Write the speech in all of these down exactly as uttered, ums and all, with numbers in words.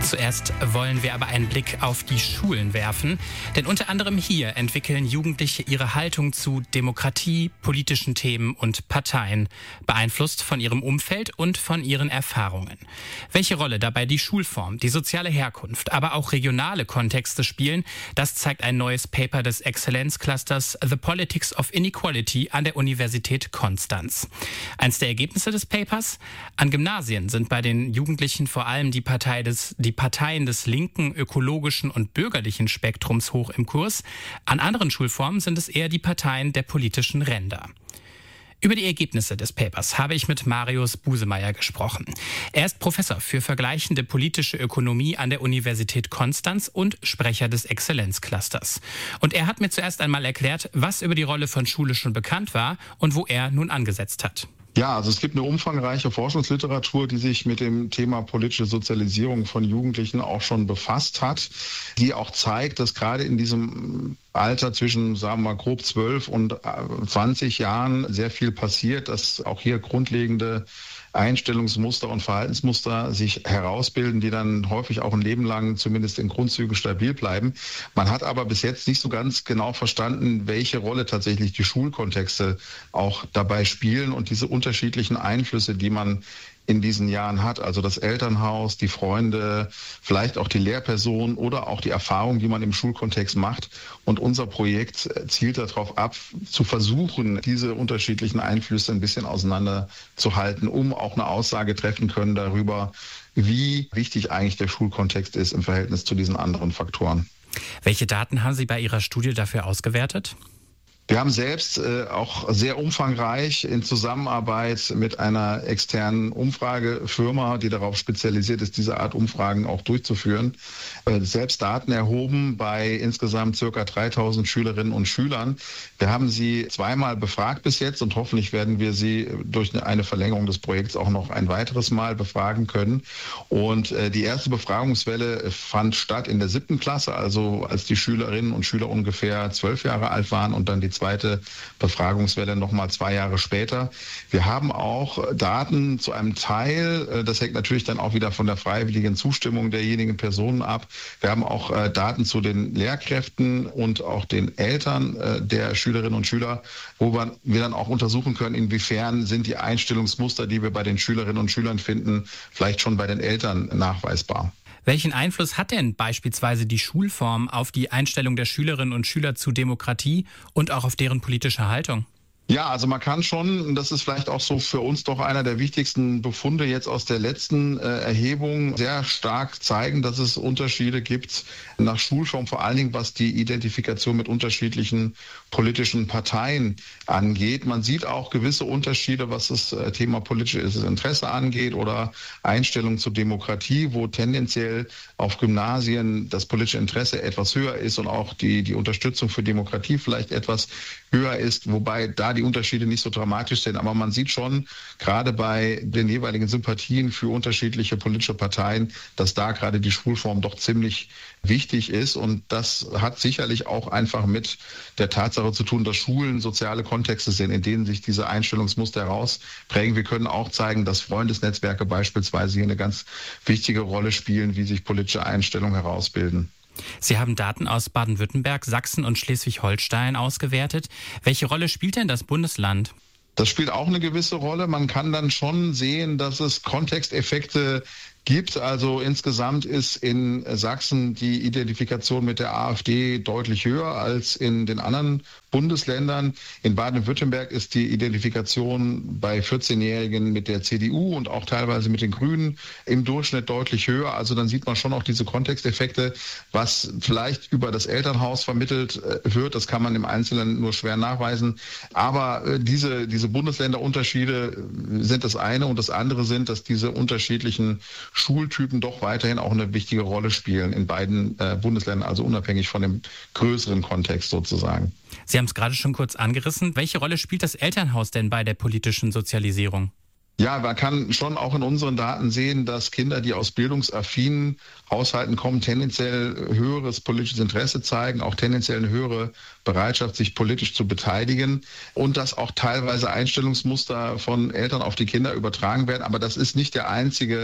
Zuerst wollen wir aber einen Blick auf die Schulen werfen. Denn unter anderem hier entwickeln Jugendliche ihre Haltung zu Demokratie, politischen Themen und Parteien, beeinflusst von ihrem Umfeld und von ihren Erfahrungen. Welche Rolle dabei die Schulform, die soziale Herkunft, aber auch regionale Kontexte spielen, das zeigt ein neues Paper des Exzellenzclusters The Politics of Inequality an der Universität Konstanz. Eins der Ergebnisse des Papers: An Gymnasien sind bei den Jugendlichen vor allem die Partei des, die Parteien des linken, ökologischen und bürgerlichen Spektrums hoch im Kurs. An anderen Schulformen sind es eher die Parteien der politischen Ränder. Über die Ergebnisse des Papers habe ich mit Marius Busemeyer gesprochen. Er ist Professor für vergleichende politische Ökonomie an der Universität Konstanz und Sprecher des Exzellenzclusters. Und er hat mir zuerst einmal erklärt, was über die Rolle von Schule schon bekannt war und wo er nun angesetzt hat. Ja, also es gibt eine umfangreiche Forschungsliteratur, die sich mit dem Thema politische Sozialisierung von Jugendlichen auch schon befasst hat, die auch zeigt, dass gerade in diesem Alter zwischen, sagen wir mal, grob zwölf und zwanzig Jahren sehr viel passiert, dass auch hier grundlegende Einstellungsmuster und Verhaltensmuster sich herausbilden, die dann häufig auch ein Leben lang zumindest in Grundzügen stabil bleiben. Man hat aber bis jetzt nicht so ganz genau verstanden, welche Rolle tatsächlich die Schulkontexte auch dabei spielen und diese unterschiedlichen Einflüsse, die man in diesen Jahren hat, also das Elternhaus, die Freunde, vielleicht auch die Lehrperson oder auch die Erfahrung, die man im Schulkontext macht. Und unser Projekt zielt darauf ab, zu versuchen, diese unterschiedlichen Einflüsse ein bisschen auseinanderzuhalten, um auch eine Aussage treffen können darüber, wie wichtig eigentlich der Schulkontext ist im Verhältnis zu diesen anderen Faktoren. Welche Daten haben Sie bei Ihrer Studie dafür ausgewertet? Wir haben selbst äh, auch sehr umfangreich in Zusammenarbeit mit einer externen Umfragefirma, die darauf spezialisiert ist, diese Art Umfragen auch durchzuführen, äh, selbst Daten erhoben bei insgesamt circa dreitausend Schülerinnen und Schülern. Wir haben sie zweimal befragt bis jetzt und hoffentlich werden wir sie durch eine Verlängerung des Projekts auch noch ein weiteres Mal befragen können. Und äh, die erste Befragungswelle fand statt in der siebten Klasse, also als die Schülerinnen und Schüler ungefähr zwölf Jahre alt waren, und dann die zweite Befragungswelle noch mal zwei Jahre später. Wir haben auch Daten zu einem Teil, das hängt natürlich dann auch wieder von der freiwilligen Zustimmung derjenigen Personen ab. Wir haben auch Daten zu den Lehrkräften und auch den Eltern der Schülerinnen und Schüler, wo wir dann auch untersuchen können, inwiefern sind die Einstellungsmuster, die wir bei den Schülerinnen und Schülern finden, vielleicht schon bei den Eltern nachweisbar. Welchen Einfluss hat denn beispielsweise die Schulform auf die Einstellung der Schülerinnen und Schüler zu Demokratie und auch auf deren politische Haltung? Ja, also man kann schon, das ist vielleicht auch so für uns doch einer der wichtigsten Befunde jetzt aus der letzten äh, Erhebung, sehr stark zeigen, dass es Unterschiede gibt nach Schulform, vor allen Dingen was die Identifikation mit unterschiedlichen politischen Parteien angeht. Man sieht auch gewisse Unterschiede, was das äh, Thema politisches Interesse angeht oder Einstellung zur Demokratie, wo tendenziell auf Gymnasien das politische Interesse etwas höher ist und auch die, die Unterstützung für Demokratie vielleicht etwas höher ist, wobei da die Unterschiede nicht so dramatisch sind. Aber man sieht schon, gerade bei den jeweiligen Sympathien für unterschiedliche politische Parteien, dass da gerade die Schulform doch ziemlich wichtig ist. Und das hat sicherlich auch einfach mit der Tatsache zu tun, dass Schulen soziale Kontexte sind, in denen sich diese Einstellungsmuster herausprägen. Wir können auch zeigen, dass Freundesnetzwerke beispielsweise hier eine ganz wichtige Rolle spielen, wie sich politische Einstellungen herausbilden. Sie haben Daten aus Baden-Württemberg, Sachsen und Schleswig-Holstein ausgewertet. Welche Rolle spielt denn das Bundesland? Das spielt auch eine gewisse Rolle. Man kann dann schon sehen, dass es Kontexteffekte gibt. Also insgesamt ist in Sachsen die Identifikation mit der AfD deutlich höher als in den anderen Bundesländern. In Baden-Württemberg ist die Identifikation bei vierzehnjährigen mit der C D U und auch teilweise mit den Grünen im Durchschnitt deutlich höher. Also dann sieht man schon auch diese Kontexteffekte, was vielleicht über das Elternhaus vermittelt wird. Das kann man im Einzelnen nur schwer nachweisen. Aber diese, diese Bundesländerunterschiede sind das eine, und das andere sind, dass diese unterschiedlichen Schultypen doch weiterhin auch eine wichtige Rolle spielen in beiden äh, Bundesländern, also unabhängig von dem größeren Kontext sozusagen. Sie haben es gerade schon kurz angerissen. Welche Rolle spielt das Elternhaus denn bei der politischen Sozialisierung? Ja, man kann schon auch in unseren Daten sehen, dass Kinder, die aus bildungsaffinen Haushalten kommen, tendenziell höheres politisches Interesse zeigen, auch tendenziell eine höhere Bereitschaft, sich politisch zu beteiligen, und dass auch teilweise Einstellungsmuster von Eltern auf die Kinder übertragen werden. Aber das ist nicht der einzige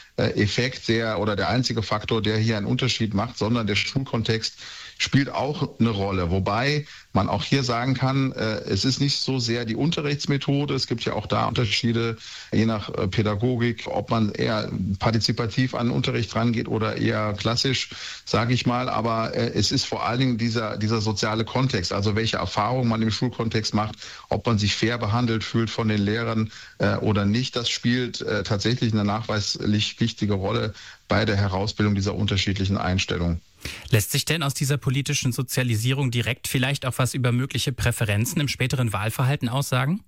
Effekt, der oder der einzige Faktor, der hier einen Unterschied macht, sondern der Schulkontext spielt auch eine Rolle. Wobei man auch hier sagen kann, es ist nicht so sehr die Unterrichtsmethode. Es gibt ja auch da Unterschiede, je nach Pädagogik, ob man eher partizipativ an den Unterricht rangeht oder eher klassisch, sage ich mal. Aber es ist vor allen Dingen dieser, dieser soziale Kontext, also welche Erfahrungen man im Schulkontext macht, ob man sich fair behandelt fühlt von den Lehrern oder nicht. Das spielt tatsächlich eine nachweislich wichtige Rolle bei der Herausbildung dieser unterschiedlichen Einstellungen. Lässt sich denn aus dieser politischen Sozialisierung direkt vielleicht auch was über mögliche Präferenzen im späteren Wahlverhalten aussagen?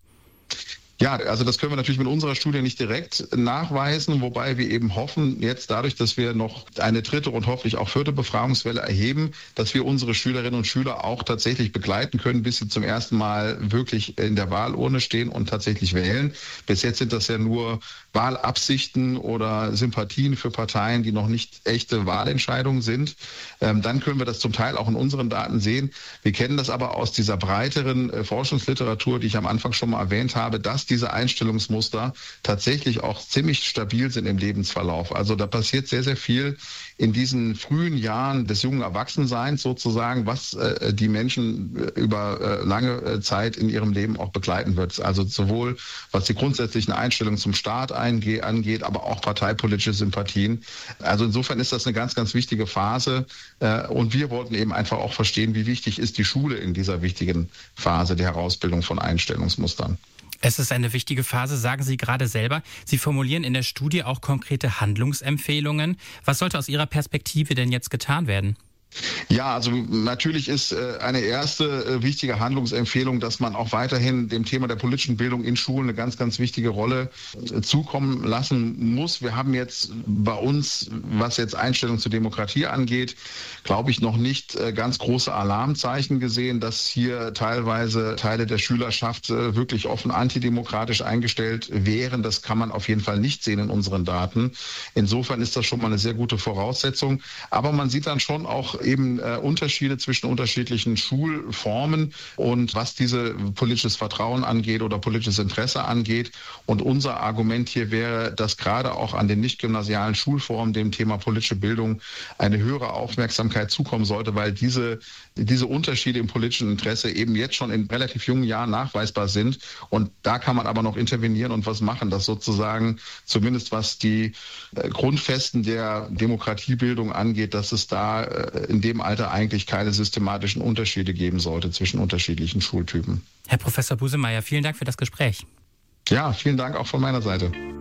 Ja, also das können wir natürlich mit unserer Studie nicht direkt nachweisen, wobei wir eben hoffen, jetzt dadurch, dass wir noch eine dritte und hoffentlich auch vierte Befragungswelle erheben, dass wir unsere Schülerinnen und Schüler auch tatsächlich begleiten können, bis sie zum ersten Mal wirklich in der Wahlurne stehen und tatsächlich wählen. Bis jetzt sind das ja nur Wahlabsichten oder Sympathien für Parteien, die noch nicht echte Wahlentscheidungen sind. Ähm, dann können wir das zum Teil auch in unseren Daten sehen. Wir kennen das aber aus dieser breiteren äh, Forschungsliteratur, die ich am Anfang schon mal erwähnt habe, dass diese Einstellungsmuster tatsächlich auch ziemlich stabil sind im Lebensverlauf. Also da passiert sehr, sehr viel in diesen frühen Jahren des jungen Erwachsenseins sozusagen, was äh, die Menschen über äh, lange äh, Zeit in ihrem Leben auch begleiten wird. Also sowohl was die grundsätzlichen Einstellungen zum Staat einge- angeht, aber auch parteipolitische Sympathien. Also insofern ist das eine ganz, ganz wichtige Phase. Äh, und wir wollten eben einfach auch verstehen, wie wichtig ist die Schule in dieser wichtigen Phase der Herausbildung von Einstellungsmustern. Es ist eine wichtige Phase, sagen Sie gerade selber. Sie formulieren in der Studie auch konkrete Handlungsempfehlungen. Was sollte aus Ihrer Perspektive denn jetzt getan werden? Ja, also natürlich ist eine erste wichtige Handlungsempfehlung, dass man auch weiterhin dem Thema der politischen Bildung in Schulen eine ganz, ganz wichtige Rolle zukommen lassen muss. Wir haben jetzt bei uns, was jetzt Einstellung zur Demokratie angeht, glaube ich, noch nicht ganz große Alarmzeichen gesehen, dass hier teilweise Teile der Schülerschaft wirklich offen antidemokratisch eingestellt wären. Das kann man auf jeden Fall nicht sehen in unseren Daten. Insofern ist das schon mal eine sehr gute Voraussetzung. Aber man sieht dann schon auch eben äh, Unterschiede zwischen unterschiedlichen Schulformen und was diese politisches Vertrauen angeht oder politisches Interesse angeht. Und unser Argument hier wäre, dass gerade auch an den nicht-gymnasialen Schulformen dem Thema politische Bildung eine höhere Aufmerksamkeit zukommen sollte, weil diese, diese Unterschiede im politischen Interesse eben jetzt schon in relativ jungen Jahren nachweisbar sind. Und da kann man aber noch intervenieren und was machen, dass sozusagen zumindest was die äh, Grundfesten der Demokratiebildung angeht, dass es da äh, in dem Alter eigentlich keine systematischen Unterschiede geben sollte zwischen unterschiedlichen Schultypen. Herr Professor Busemeyer, vielen Dank für das Gespräch. Ja, vielen Dank auch von meiner Seite.